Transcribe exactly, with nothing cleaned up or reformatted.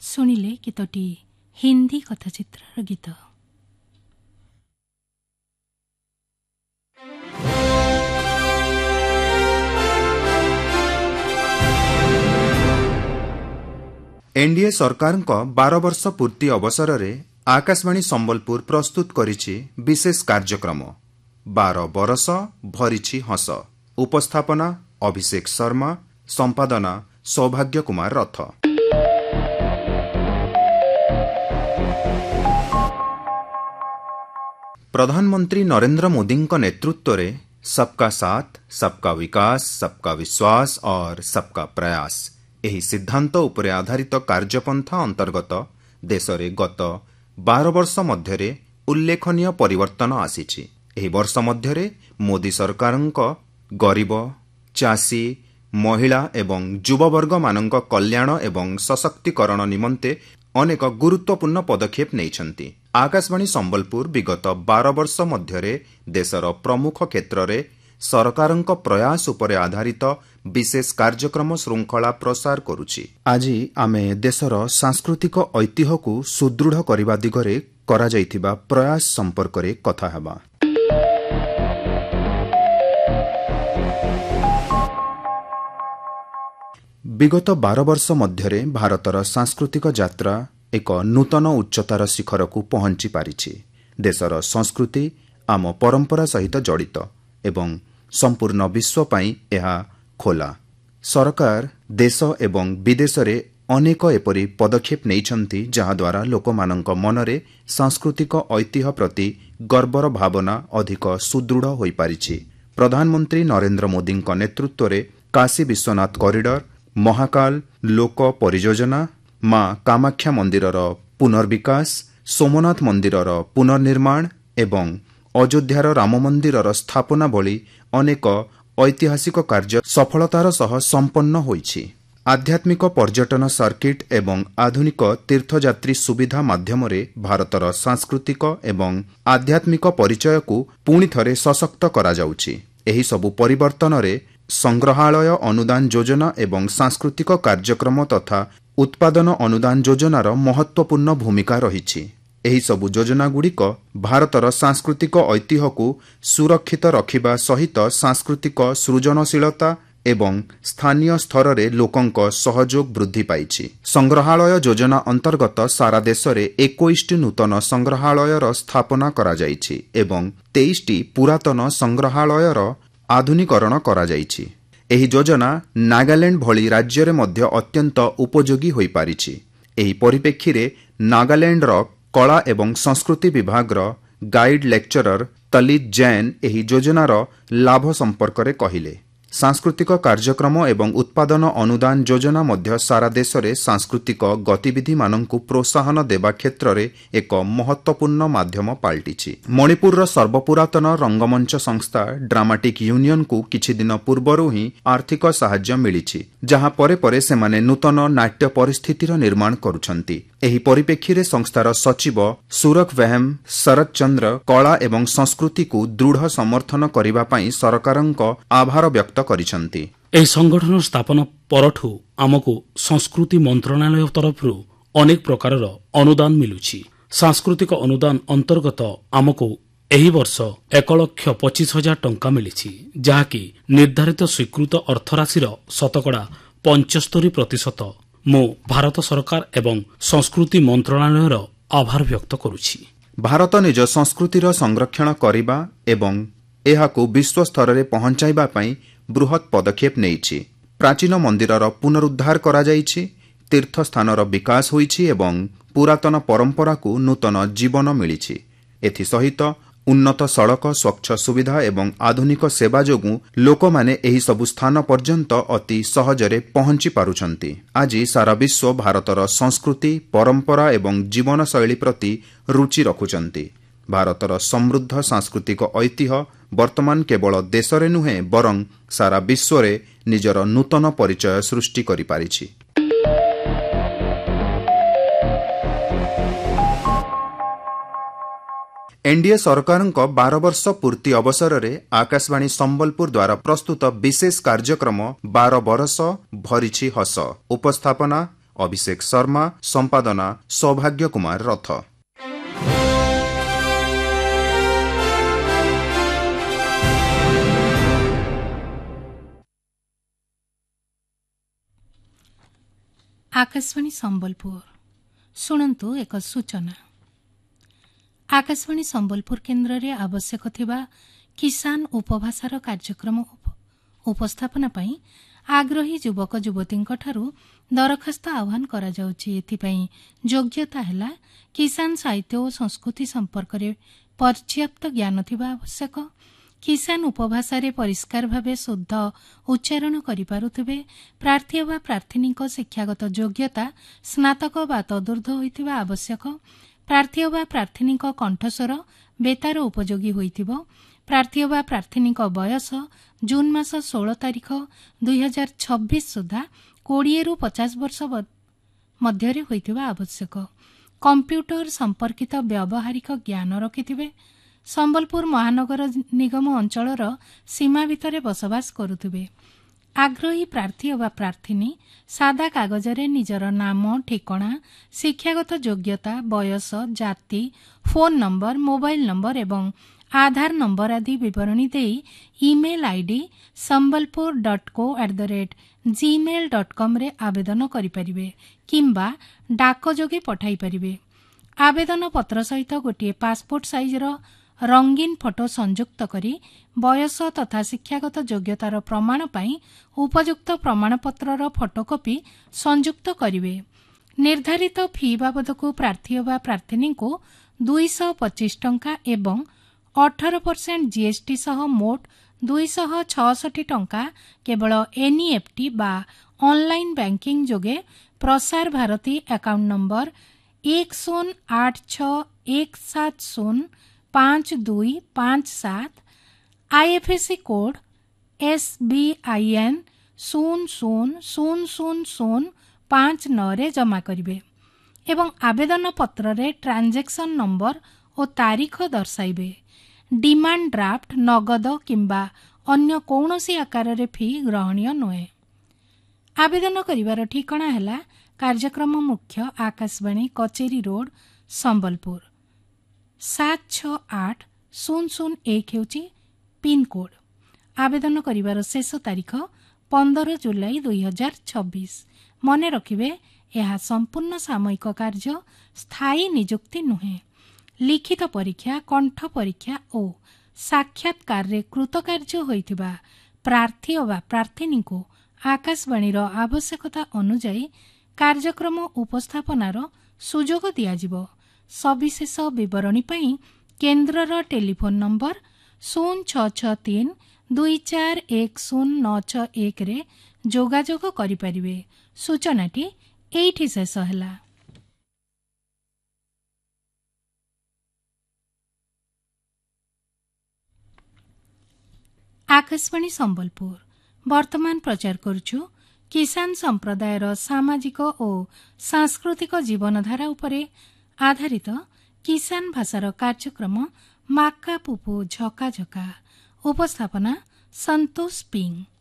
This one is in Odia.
ଶୁଣିଲେ ଗୀତଟି ହିନ୍ଦୀ କଥାଚିତ୍ରର ଗୀତ। एनडीए सरकारଙ୍କ ବାର ବର୍ଷ ପୂର୍ତ୍ତି ଅବସରରେ ଆକାଶବାଣୀ ସମ୍ବଲପୁର ପ୍ରସ୍ତୁତ କରିଛି ବିଶେଷ କାର୍ଯ୍ୟକ୍ରମ ବାର ବରଷ ଭରିଛି ହସ। ଉପସ୍ଥାପନା ଅଭିଷେକ ଶର୍ମା, ସମ୍ପାଦନା ସୌଭାଗ୍ୟ କୁମାର ରଥ। ପ୍ରଧାନମନ୍ତ୍ରୀ ନରେନ୍ଦ୍ର ମୋଦିଙ୍କ ନେତୃତ୍ୱରେ ସବକା ସାଥ, ସବକା ବିକାଶ, ସବକା ବିଶ୍ୱାସ और ସବକା ପ୍ରୟାସ ଏହି ସିଦ୍ଧାନ୍ତ ଉପରେ ଆଧାରିତ କାର୍ଯ୍ୟପନ୍ଥା ଅନ୍ତର୍ଗତ ଦେଶରେ ଗତ ବାର ବର୍ଷ ମଧ୍ୟରେ ଉଲ୍ଲେଖନୀୟ ପରିବର୍ତ୍ତନ ଆସିଛି। ଏହି ବର୍ଷ ମଧ୍ୟରେ ମୋଦି ସରକାରଙ୍କ ଗରିବ, ଚାଷୀ, ମହିଳା ଏବଂ ଯୁବବର୍ଗମାନଙ୍କ କଲ୍ୟାଣ ଏବଂ ସଶକ୍ତିକରଣ ନିମନ୍ତେ ଅନେକ ଗୁରୁତ୍ୱପୂର୍ଣ୍ଣ ପଦକ୍ଷେପ ନେଇଛନ୍ତି। ଆକାଶବାଣୀ ସମ୍ବଲପୁର ବିଗତ ବାର ବର୍ଷ ମଧ୍ୟରେ ଦେଶର ପ୍ରମୁଖ କ୍ଷେତ୍ରରେ ସରକାରଙ୍କ ପ୍ରୟାସ ଉପରେ ଆଧାରିତ ବିଶେଷ କାର୍ଯ୍ୟକ୍ରମ ଶୃଙ୍ଖଳା ପ୍ରସାର କରୁଛି। ଆଜି ଆମେ ଦେଶର ସାଂସ୍କୃତିକ ଐତିହ୍ୟକୁ ସୁଦୃଢ଼ କରିବା ଦିଗରେ କରାଯାଇଥିବା ପ୍ରୟାସ ସମ୍ପର୍କରେ କଥା ହେବା। ବିଗତ ବାର ବର୍ଷ ମଧ୍ୟରେ ଭାରତର ସାଂସ୍କୃତିକ ଯାତ୍ରା ଏକ ନୂତନ ଉଚ୍ଚତାର ଶିଖରକୁ ପହଞ୍ଚି ପାରିଛି। ଦେଶର ସଂସ୍କୃତି ଆମ ପରମ୍ପରା ସହିତ ଜଡ଼ିତ ଏବଂ ସମ୍ପୂର୍ଣ୍ଣ ବିଶ୍ୱ ପାଇଁ ଏହା ଖୋଲା। ସରକାର ଦେଶ ଏବଂ ବିଦେଶରେ ଅନେକ ଏପରି ପଦକ୍ଷେପ ନେଇଛନ୍ତି ଯାହାଦ୍ୱାରା ଲୋକମାନଙ୍କ ମନରେ ସାଂସ୍କୃତିକ ଐତିହ୍ୟ ପ୍ରତି ଗର୍ବର ଭାବନା ଅଧିକ ସୁଦୃଢ଼ ହୋଇପାରିଛି। ପ୍ରଧାନମନ୍ତ୍ରୀ ନରେନ୍ଦ୍ର ମୋଦିଙ୍କ ନେତୃତ୍ୱରେ କାଶୀ ବିଶ୍ୱନାଥ କରିଡର, ମହାକାଲ ଲୋକ ପରିଯୋଜନା, ମା କାମାକ୍ଷା ମନ୍ଦିରର ପୁନର୍ବିକାଶ, ସୋମନାଥ ମନ୍ଦିରର ପୁନର୍ନିର୍ମାଣ ଏବଂ ଅଯୋଧ୍ୟାର ରାମ ମନ୍ଦିରର ସ୍ଥାପନା ଭଳି ଅନେକ ଐତିହାସିକ କାର୍ଯ୍ୟ ସଫଳତାର ସହ ସମ୍ପନ୍ନ ହୋଇଛି। ଆଧ୍ୟାତ୍ମିକ ପର୍ଯ୍ୟଟନ ସର୍କିଟ୍ ଏବଂ ଆଧୁନିକ ତୀର୍ଥଯାତ୍ରୀ ସୁବିଧା ମାଧ୍ୟମରେ ଭାରତର ସାଂସ୍କୃତିକ ଏବଂ ଆଧ୍ୟାତ୍ମିକ ପରିଚୟକୁ ପୁଣି ଥରେ ସଶକ୍ତ କରାଯାଉଛି। ଏହିସବୁ ପରିବର୍ତ୍ତନରେ ସଂଗ୍ରହାଳୟ ଅନୁଦାନ ଯୋଜନା ଏବଂ ସାଂସ୍କୃତିକ କାର୍ଯ୍ୟକ୍ରମ ତଥା ଉତ୍ପାଦନ ଅନୁଦାନ ଯୋଜନାର ମହତ୍ୱପୂର୍ଣ୍ଣ ଭୂମିକା ରହିଛି। ଏହିସବୁ ଯୋଜନାଗୁଡ଼ିକ ଭାରତର ସାଂସ୍କୃତିକ ଐତିହ୍ୟକୁ ସୁରକ୍ଷିତ ରଖିବା ସହିତ ସାଂସ୍କୃତିକ ସୃଜନଶୀଳତା ଏବଂ ସ୍ଥାନୀୟ ସ୍ତରରେ ଲୋକଙ୍କ ସହଯୋଗ ବୃଦ୍ଧି ପାଇଛି। ସଂଗ୍ରହାଳୟ ଯୋଜନା ଅନ୍ତର୍ଗତ ସାରା ଦେଶରେ ଏକୋଇଶଟି ନୂତନ ସଂଗ୍ରହାଳୟର ସ୍ଥାପନା କରାଯାଇଛି ଏବଂ ତେଇଶଟି ପୁରାତନ ସଂଗ୍ରହାଳୟର ଆଧୁନିକରଣ କରାଯାଇଛି। ଏହି ଯୋଜନା ନାଗାଲାଣ୍ଡ ଭଳି ରାଜ୍ୟରେ ମଧ୍ୟ ଅତ୍ୟନ୍ତ ଉପଯୋଗୀ ହୋଇପାରିଛି। ଏହି ପରିପ୍ରେକ୍ଷୀରେ ନାଗାଲାଣ୍ଡର କଳା ଏବଂ ସଂସ୍କୃତି ବିଭାଗର ଗାଇଡ୍ ଲେକ୍ଚରର ତଲିତ ଜୈନ ଏହି ଯୋଜନାର ଲାଭ ସମ୍ପର୍କରେ କହିଲେ। ସାଂସ୍କୃତିକ କାର୍ଯ୍ୟକ୍ରମ ଏବଂ ଉତ୍ପାଦନ ଅନୁଦାନ ଯୋଜନା ମଧ୍ୟ ସାରା ଦେଶରେ ସାଂସ୍କୃତିକ ଗତିବିଧିମାନଙ୍କୁ ପ୍ରୋତ୍ସାହନ ଦେବା କ୍ଷେତ୍ରରେ ଏକ ମହତ୍ୱପୂର୍ଣ୍ଣ ମାଧ୍ୟମ ପାଲଟିଛି। ମଣିପୁରର ସର୍ବପୁରାତନ ରଙ୍ଗମଞ୍ଚ ସଂସ୍ଥା ଡ୍ରାମାଟିକ ୟୁନିୟନକୁ କିଛିଦିନ ପୂର୍ବରୁ ହିଁ ଆର୍ଥିକ ସାହାଯ୍ୟ ମିଳିଛି, ଯାହା ପରେ ପରେ ସେମାନେ ନୂତନ ନାଟ୍ୟ ପରିସ୍ଥିତିର ନିର୍ମାଣ କରୁଛନ୍ତି। ଏହି ପରିପ୍ରେକ୍ଷୀରେ ସଂସ୍ଥାର ସଚିବ ସୁରଖ ବେହେମ ଶରତ ଚନ୍ଦ୍ର କଳା ଏବଂ ସଂସ୍କୃତିକୁ ଦୃଢ଼ ସମର୍ଥନ କରିବା ପାଇଁ ସରକାରଙ୍କ ଆଭାର ବ୍ୟକ୍ତ କରିଛନ୍ତି। ଏହି ସଂଗଠନ ସ୍ଥାପନ ପରଠୁ ଆମକୁ ସଂସ୍କୃତି ମନ୍ତ୍ରଣାଳୟ ତରଫରୁ ଅନେକ ପ୍ରକାରର ଅନୁଦାନ ମିଳୁଛି। ସାଂସ୍କୃତିକ ଅନୁଦାନ ଅନ୍ତର୍ଗତ ଆମକୁ ଏହି ବର୍ଷ ଏକ ଲକ୍ଷ ପଚିଶ ହଜାର ଟଙ୍କା ମିଳିଛି, ଯାହାକି ନିର୍ଦ୍ଧାରିତ ସ୍ୱୀକୃତ ଅର୍ଥରାଶିର ଶତକଡ଼ା ପଞ୍ଚସ୍ତରୀ ପ୍ରତିଶତ। ମୁଁ ଭାରତ ସରକାର ଏବଂ ସଂସ୍କୃତି ମନ୍ତ୍ରଣାଳୟର ଆଭାର ବ୍ୟକ୍ତ କରୁଛି। ଭାରତ ନିଜ ସଂସ୍କୃତିର ସଂରକ୍ଷଣ କରିବା ଏବଂ ଏହାକୁ ବିଶ୍ୱ ସ୍ତରରେ ପହଞ୍ଚାଇବା ପାଇଁ ବୃହତ୍ ପଦକ୍ଷେପ ନେଇଛି। ପ୍ରାଚୀନ ମନ୍ଦିରର ପୁନରୁଦ୍ଧାର କରାଯାଇଛି, ତୀର୍ଥସ୍ଥାନର ବିକାଶ ହୋଇଛି ଏବଂ ପୁରାତନ ପରମ୍ପରାକୁ ନୂତନ ଜୀବନ ମିଳିଛି। ଏଥିସହିତ ଉନ୍ନତ ସଡ଼କ, ସ୍ୱଚ୍ଛ ସୁବିଧା ଏବଂ ଆଧୁନିକ ସେବା ଯୋଗୁଁ ଲୋକମାନେ ଏହିସବୁ ସ୍ଥାନ ପର୍ଯ୍ୟନ୍ତ ଅତି ସହଜରେ ପହଞ୍ଚି ପାରୁଛନ୍ତି। ଆଜି ସାରା ବିଶ୍ୱ ଭାରତର ସଂସ୍କୃତି, ପରମ୍ପରା ଏବଂ ଜୀବନଶୈଳୀ ପ୍ରତି ରୁଚି ରଖୁଛନ୍ତି। ଭାରତର ସମୃଦ୍ଧ ସାଂସ୍କୃତିକ ଐତିହ୍ୟ ବର୍ତ୍ତମାନ କେବଳ ଦେଶରେ ନୁହେଁ ବରଂ ସାରା ବିଶ୍ୱରେ ନିଜର ନୂତନ ପରିଚୟ ସୃଷ୍ଟି କରିପାରିଛି। एनडीए सरकारଙ୍କ ବାର ବର୍ଷ ପୂର୍ତ୍ତି ଅବସରରେ ଆକାଶବାଣୀ ସମ୍ବଲପୁର ଦ୍ୱାରା ପ୍ରସ୍ତୁତ ବିଶେଷ କାର୍ଯ୍ୟକ୍ରମ ବାର ବରଷ ଭରିଛି ହସ। ଉପସ୍ଥାପନା ଅଭିଷେକ ଶର୍ମା, ସମ୍ପାଦନା ସୌଭାଗ୍ୟ କୁମାର ରଥ। ଆକାଶବାଣୀ ସମ୍ବଲପୁର ଶୁଣନ୍ତୁ ଏକ ସୂଚନା। ଆକାଶବାଣୀ ସମ୍ବଲପୁର କେନ୍ଦ୍ରରେ ଆବଶ୍ୟକ ଥିବା କିଷାନ ଉପଭାଷାର କାର୍ଯ୍ୟକ୍ରମ ଉପସ୍ଥାପନା ପାଇଁ ଆଗ୍ରହୀ ଯୁବକ ଯୁବତୀଙ୍କଠାରୁ ଦରଖାସ୍ତ ଆହ୍ୱାନ କରାଯାଉଛି। ଏଥିପାଇଁ ଯୋଗ୍ୟତା ହେଲା କିଷାନ ସାହିତ୍ୟ ଓ ସଂସ୍କୃତି ସମ୍ପର୍କରେ ପର୍ଯ୍ୟାପ୍ତ ଜ୍ଞାନ ଥିବା ଆବଶ୍ୟକ। କିଷାନ ଉପଭାଷାରେ ପରିଷ୍କାର ଭାବେ ଶୁଦ୍ଧ ଉଚ୍ଚାରଣ କରିପାରୁଥିବେ। ପ୍ରାର୍ଥୀ ବା ପ୍ରାର୍ଥିନୀଙ୍କ ଶିକ୍ଷାଗତ ଯୋଗ୍ୟତା ସ୍ନାତକ ବା ତଦୁର୍ଦ୍ଧ୍ୱ ହୋଇଥିବା ଆବଶ୍ୟକ। ପ୍ରାର୍ଥୀ ବା ପ୍ରାର୍ଥିନୀଙ୍କ କଣ୍ଠସ୍ୱର ବେତାର ଉପଯୋଗୀ ହୋଇଥିବ। ପ୍ରାର୍ଥୀ ବା ପ୍ରାର୍ଥିନୀଙ୍କ ବୟସ ଜୁନ୍ ମାସ ଷୋହଳ ତାରିଖ ଦୁଇ ହଜାର ଛବିଶ ସୁଦ୍ଧା କୋଡ଼ିଏରୁ ପଚାଶ ବର୍ଷ ମଧ୍ୟରେ ହୋଇଥିବା ଆବଶ୍ୟକ। କମ୍ପ୍ୟୁଟର ସମ୍ପର୍କିତ ବ୍ୟବହାରିକ ଜ୍ଞାନ ରଖିଥିବେ। ସମ୍ବଲପୁର ମହାନଗର ନିଗମ ଅଞ୍ଚଳର ସୀମା ଭିତରେ ବସବାସ କରୁଥିବେ। ଆଗ୍ରହୀ ପ୍ରାର୍ଥୀ ବା ପ୍ରାର୍ଥିନୀ ସାଦା କାଗଜରେ ନିଜର ନାମ, ଠିକଣା, ଶିକ୍ଷାଗତ ଯୋଗ୍ୟତା, ବୟସ, ଜାତି, ଫୋନ୍ ନମ୍ବର, ମୋବାଇଲ୍ ନମ୍ବର ଏବଂ ଆଧାର ନମ୍ବର ଆଦି ବିବରଣୀ ଦେଇ email ID Sambalpur dot co at the rate Gmail dot କମ୍ରେ ଆବେଦନ କରିପାରିବେ କିମ୍ବା ଡାକ ଯୋଗେ ପଠାଇପାରିବେ। ଆବେଦନ ପତ୍ର ସହିତ ଗୋଟିଏ ପାସପୋର୍ଟ ସାଇଜର ରଙ୍ଗୀନ ଫଟୋ ସଂଯୁକ୍ତ କରି ବୟସ ତଥା ଶିକ୍ଷାଗତ ଯୋଗ୍ୟତାର ପ୍ରମାଣ ପାଇଁ ଉପଯୁକ୍ତ ପ୍ରମାଣପତ୍ରର ଫଟୋକପି ସଂଯୁକ୍ତ କରିବେ। ନିର୍ଦ୍ଧାରିତ ଫି ବାବଦକୁ ପ୍ରାର୍ଥୀ ବା ପ୍ରାର୍ଥିନୀଙ୍କୁ ଦୁଇଶହ ପଚିଶ ଟଙ୍କା ଏବଂ ଅଠର ପରସେଣ୍ଟ ଜିଏସ୍ଟି ସହ ମୋଟ ଦୁଇଶହ ଛଅଷଠି ଟଙ୍କା କେବଳ ଏନ୍ଇଏଫ୍ଟି ବା ଅନ୍ଲାଇନ୍ ବ୍ୟାଙ୍କିଂ ଯୋଗେ ପ୍ରସାର ଭାରତୀ ଆକାଉଣ୍ଟ ନମ୍ବର ଏକ ଶୂନ ଆଠ ଛଅ ଏକ ସାତ ଶୂନ ପାଞ୍ଚ ଦୁଇ ପାଞ୍ଚ ସାତ ଆଇଏଫ୍ଏସ୍ସି କୋଡ୍ ଏସ୍ବିଆଇଏନ୍ ଶୂନ ଶୂନ ଶୂନ ଶୂନ ଶୂନ ପାଞ୍ଚ ନଅରେ ଜମା କରିବେ ଏବଂ ଆବେଦନ ପତ୍ରରେ ଟ୍ରାଞ୍ଜାକ୍ସନ୍ ନମ୍ବର ଓ ତାରିଖ ଦର୍ଶାଇବେ। ଡିମାଣ୍ଡ ଡ୍ରାଫ୍ଟ, ନଗଦ କିମ୍ବା ଅନ୍ୟ କୌଣସି ଆକାରରେ ଫି ଗ୍ରହଣୀୟ ନୁହେଁ। ଆବେଦନ କରିବାର ଠିକଣା ହେଲା କାର୍ଯ୍ୟକ୍ରମ ମୁଖ୍ୟ, ଆକାଶବାଣୀ, କଚେରୀ ରୋଡ, ସମ୍ବଲପୁର ସାତ ଛଅ ଆଠ ଶୂନ ଶୂନ ଏକ ହେଉଛି ପିନ୍କୋଡ୍। ଆବେଦନ କରିବାର ଶେଷ ତାରିଖ ପନ୍ଦର ଜୁଲାଇ ଦୁଇ ହଜାର ଛବିଶ। ମନେ ରଖିବେ, ଏହା ସମ୍ପୂର୍ଣ୍ଣ ସାମୟିକ କାର୍ଯ୍ୟ, ସ୍ଥାୟୀ ନିଯୁକ୍ତି ନୁହେଁ। ଲିଖିତ ପରୀକ୍ଷା, କଣ୍ଠ ପରୀକ୍ଷା ଓ ସାକ୍ଷାତକାରରେ କୃତକାର୍ଯ୍ୟ ହୋଇଥିବା ପ୍ରାର୍ଥୀ ବା ପ୍ରାର୍ଥିନୀଙ୍କୁ ଆକାଶବାଣୀର ଆବଶ୍ୟକତା ଅନୁଯାୟୀ କାର୍ଯ୍ୟକ୍ରମ ଉପସ୍ଥାପନାର ସୁଯୋଗ ଦିଆଯିବ। ସବିଶେଷ ବିବରଣୀ ପାଇଁ କେନ୍ଦ୍ରର ଟେଲିଫୋନ୍ ନମ୍ବର ଶୂନ ଛଅ ଛଅ ତିନି ଦୁଇ ଚାରି ଏକ ଶୂନ ନଅ ଛଅ ଏକରେ ଯୋଗାଯୋଗ କରିପାରିବେ। ସୂଚନାଟି ଏଇଠି ଶେଷ ହେଲା। ଆକାଶବାଣୀ ସମ୍ବଲପୁର ବର୍ତ୍ତମାନ ପ୍ରଚାର କରୁଛୁ କିଷାନ ସମ୍ପ୍ରଦାୟର ସାମାଜିକ ଓ ସାଂସ୍କୃତିକ ଜୀବନଧାରା ଉପରେ ଆଧାରିତ କିଷାନ ଭାଷାର କାର୍ଯ୍ୟକ୍ରମ ମାକା ପୁପୁ ଝକା ଝକା। ଉପସ୍ଥାପନା ସନ୍ତୋଷ ପିଂ।